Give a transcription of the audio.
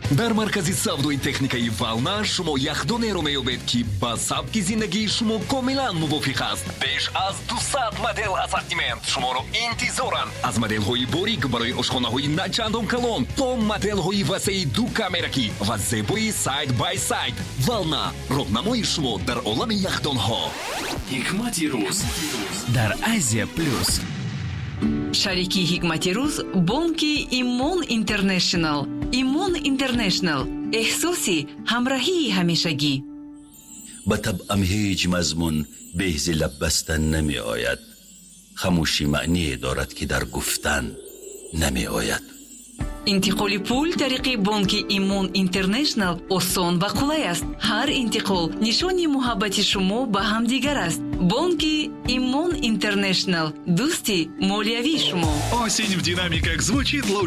дар маркази савдои техникаи Вална шумо яхдонеро меёбед ки ба сабки зиндагии шумо комилан мувофиқ аст. беш аз 200 модел ассортимент шуморо интизоранд. аз моделҳои борик барои ошхонаҳои начандон калон то моделҳои васеи ду камераки ва зебои сайд бай сайд. Вална, роҳнамои шумо дар олами яхдонҳо. ҳикмати рӯз дар Азия плюс. шарики ҳикмати рӯз бонки Имон Интернешнл. Имон Интернешнл, эҳсоси ҳамроҳии ҳамешагӣ. ба табъам ҳеҷ мазмун беҳзи лаб бастан намеояд. хамӯшӣ маъние дорад ки дар гуфтан намеояд. интиқоли пул тариқи бонки Имон Интернешнл осон ва қулай аст. ҳар интиқол нишони муҳаббати шумо ба ҳамдигар аст. бонки Имон Интернешнл, дӯсти молиявии шумо. Осень в динамиках звучит лучше.